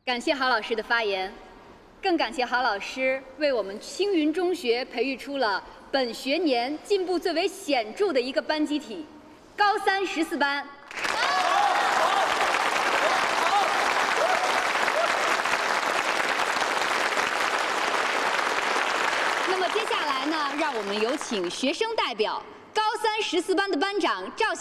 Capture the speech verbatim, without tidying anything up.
感谢郝老师的发言，更感谢郝老师为我们青云中学培育出了本学年进步最为显著的一个班集体——高三十四班。那么接下来呢，让我们有请学生代表高三十四班的班长赵。